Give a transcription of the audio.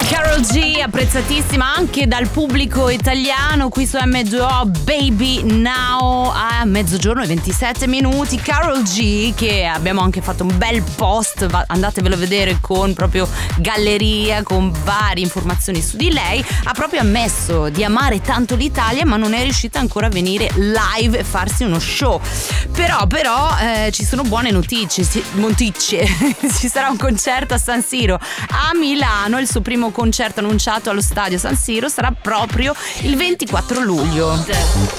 Karol G, apprezzatissima anche dal pubblico italiano qui su M2O, Baby Now a mezzogiorno e 27 minuti. Karol G, che abbiamo anche fatto un bel post, andatevelo a vedere, con proprio galleria, con varie informazioni su di lei, ha proprio ammesso di amare tanto l'Italia ma non è riuscita ancora a venire live e farsi uno show. Però ci sono buone notizie, ci sarà un concerto a San Siro a Milano. Il suo primo concerto annunciato allo stadio San Siro sarà proprio il 24 luglio.